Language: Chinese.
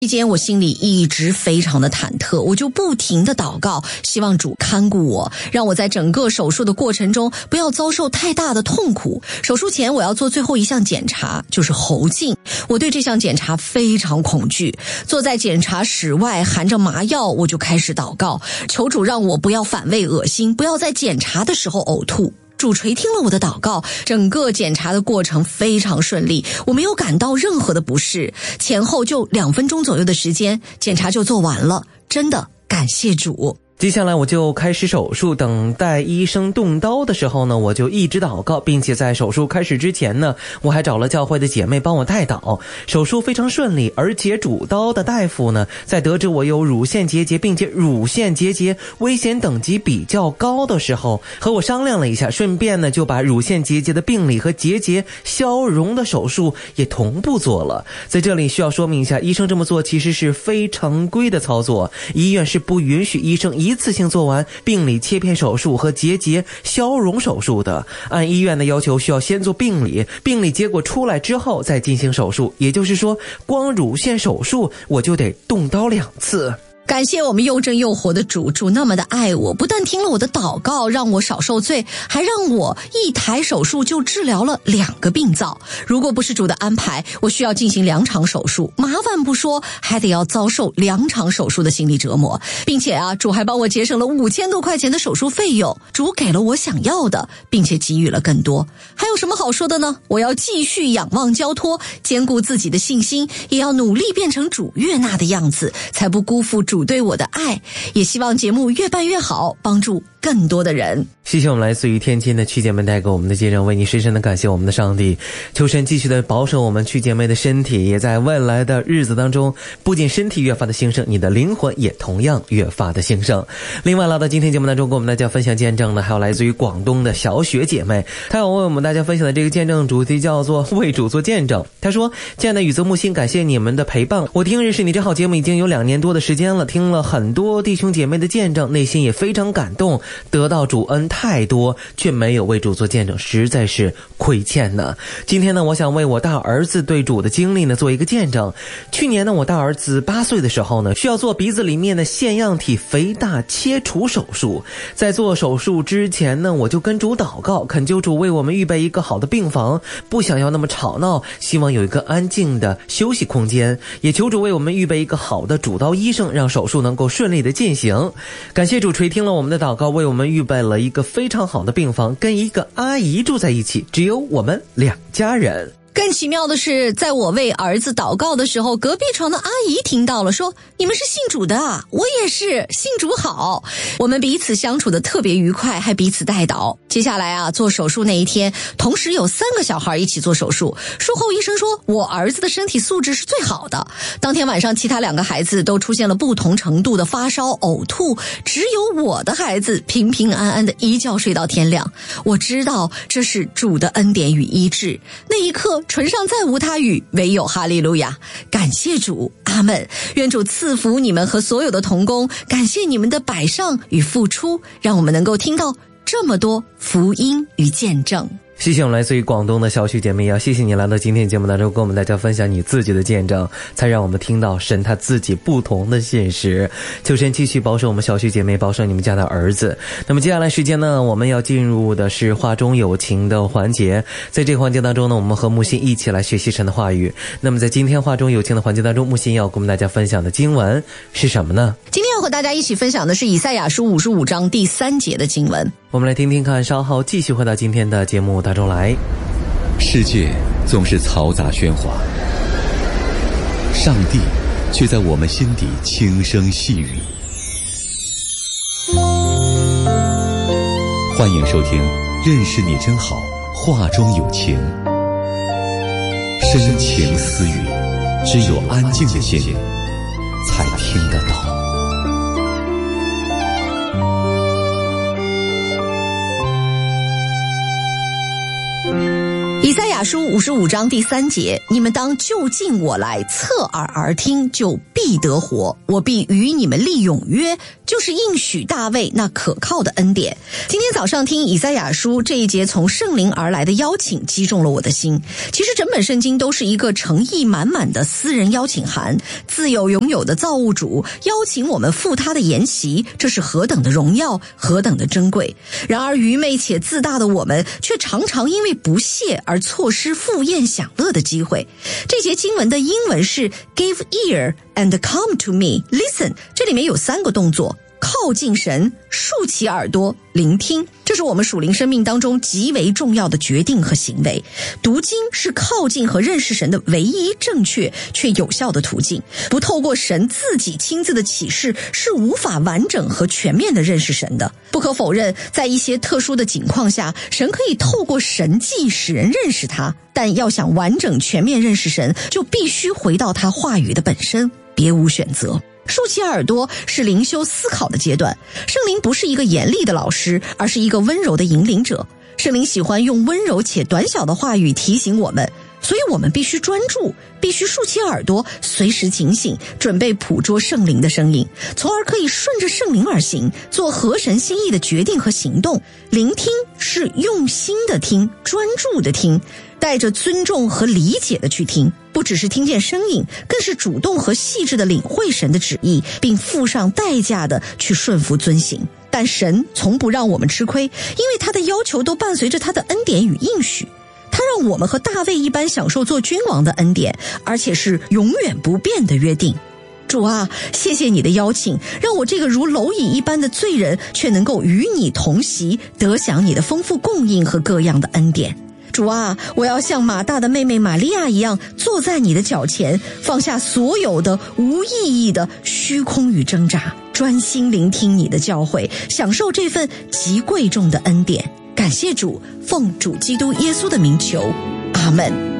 期间我心里一直非常的忐忑，我就不停的祷告，希望主看顾我，让我在整个手术的过程中不要遭受太大的痛苦。手术前我要做最后一项检查，就是喉镜。我对这项检查非常恐惧，坐在检查室外含着麻药，我就开始祷告，求主让我不要反胃恶心，不要在检查的时候呕吐。主垂听了我的祷告，整个检查的过程非常顺利，我没有感到任何的不适，前后就2分钟左右的时间，检查就做完了，真的感谢主。 接下来我就开始手术，等待医生动刀的时候呢，我就一直祷告，并且在手术开始之前呢，我还找了教会的姐妹帮我代祷。手术非常顺利，而且主刀的大夫呢，在得知我有乳腺结节，并且乳腺结节危险等级比较高的时候，和我商量了一下，顺便呢就把乳腺结节的病理和结节消融的手术也同步做了。在这里需要说明一下，医生这么做其实是非常规的操作，医院是不允许医生一次性做完病理切片手术和结节消融手术的。按医院的要求，需要先做病理，病理结果出来之后再进行手术，也就是说光乳腺手术我就得动刀2次。 感谢我们又真又活的主，主那么的爱我，不但听了我的祷告让我少受罪，还让我一台手术就治疗了2个病灶。如果不是主的安排，我需要进行2场手术，麻烦不说，还得要遭受2场手术的心理折磨，并且主还帮我节省了5000多块钱的手术费用。主给了我想要的，并且给予了更多，还有什么好说的呢？我要继续仰望交托，兼顾自己的信心，也要努力变成主悦纳的样子，才不辜负主对我的爱。也希望节目越办越好，帮助更多的人。 谢谢我们来自于天津的曲姐妹带给我们的见证，为你深深的感谢我们的上帝，求神继续的保守我们曲姐妹的身体，也在未来的日子当中，不仅身体越发的兴盛，你的灵魂也同样越发的兴盛。另外来到今天节目当中跟我们大家分享见证的还有来自于广东的小雪姐妹，她要为我们大家分享的这个见证主题叫做为主做见证。她说，亲爱的宇泽木星，感谢你们的陪伴，我听认识你这好节目已经有2年多的时间了，听了很多弟兄姐妹的见证，内心也非常感动，得到主恩太多，却没有为主做见证，实在是亏欠呢。今天呢，我想为我大儿子对主的经历呢做一个见证。去年呢，我大儿子8岁的时候呢，需要做鼻子里面的腺样体肥大切除手术。在做手术之前呢，我就跟主祷告，恳求主为我们预备一个好的病房，不想要那么吵闹，希望有一个安静的休息空间，也求主为我们预备一个好的主刀医生，让手术能够顺利的进行。感谢主垂听了我们的祷告，为我们预备了一个非常好的病房，跟一个阿姨住在一起，只有我们2家人。 更奇妙的是，在我为儿子祷告的时候，隔壁床的阿姨听到了，说：“你们是信主的啊？我也是，信主好。”我们彼此相处的特别愉快，还彼此代祷。接下来做手术那一天，同时有3个小孩一起做手术。术后医生说，我儿子的身体素质是最好的。当天晚上，其他2个孩子都出现了不同程度的发烧、呕吐，只有我的孩子平平安安的一觉睡到天亮。我知道这是主的恩典与医治。那一刻，唇上再无他语，唯有哈利路亚，感谢主，阿们。愿主赐福你们和所有的同工，感谢你们的摆上与付出，让我们能够听到这么多福音与见证。 谢谢我们来自于广东的小许姐妹，要谢谢你来到今天节目当中跟我们大家分享你自己的见证，才让我们听到神他自己不同的现实。求神继续保守我们小许姐妹，保守你们家的儿子。那么接下来时间呢，我们要进入的是话中有情的环节。在这个环节当中呢，我们和木心一起来学习神的话语。那么在今天话中有情的环节当中，木心要跟我们大家分享的经文是什么呢？ 今天要和大家一起分享的是以赛亚书55章第3节的经文。 我们来听听看，稍后继续回到今天的节目当中来。 世界总是嘈杂喧哗，上帝却在我们心底轻声细语。欢迎收听认识你真好，话中有情，深情私语，只有安静的心才听得到。 以赛亚雅书55章第3节，你们当就近我来，侧耳而听，就必得活。我必与你们立永约，就是应许大卫那可靠的恩典。今天早上听以赛亚书这一节从圣灵而来的邀请击中了我的心。其实整本圣经都是一个诚意满满的私人邀请函，自有永有的造物主邀请我们赴他的筵席，这是何等的荣耀，何等的珍贵。然而愚昧且自大的我们却常常因为不屑而错失赴宴享乐的机会。这节经文的英文是 Give ear and come to me, listen， 这里面有3个动作，靠近神，竖起耳朵，聆听，这是我们属灵生命当中极为重要的决定和行为。读经是靠近和认识神的唯一正确却有效的途径，不透过神自己亲自的启示是无法完整和全面的认识神的。不可否认，在一些特殊的情况下，神可以透过神迹使人认识他，但要想完整全面认识神，就必须回到他话语的本身，别无选择。竖起耳朵是灵修思考的阶段，圣灵不是一个严厉的老师，而是一个温柔的引领者。圣灵喜欢用温柔且短小的话语提醒我们，所以我们必须专注，必须竖起耳朵，随时警醒，准备捕捉圣灵的声音，从而可以顺着圣灵而行，做合神心意的决定和行动。聆听是用心的听，专注的听，带着尊重和理解的去听，不只是听见声音，更是主动和细致的领会神的旨意，并付上代价的去顺服遵行。但神从不让我们吃亏，因为他的要求都伴随着他的恩典与应许。他让我们和大卫一般享受做君王的恩典，而且是永远不变的约定。主啊，谢谢你的邀请，让我这个如蝼蚁一般的罪人，却能够与你同席，得享你的丰富供应和各样的恩典。主啊，我要像马大的妹妹玛利亚一样，坐在你的脚前，放下所有的无意义的虚空与挣扎，专心聆听你的教诲，享受这份极贵重的恩典。感谢主，奉主基督耶稣的名求，阿们。